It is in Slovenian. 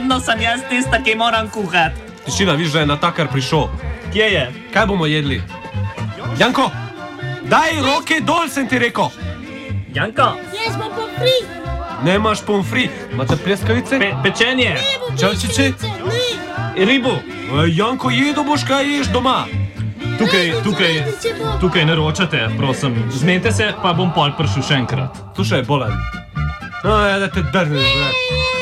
Vedno sem jaz tista, ki moram kuhati. Tišina, viš, da je natakar prišel. Kje je? Kaj bomo jedli? Janko, daj roke dol, sem ti rekel. Janko? Jaz bom pomfri. Nemaš pomfri. Imate pleskavice? Pečenje? Čavčiči? Ne. Ribu? Janko, jedo boš, kaj ješ doma. Tukaj ne ročate, prosim. Zmenite se, pa bom pol prišel še enkrat. Tu še je bolan. No, ja, da te drneš,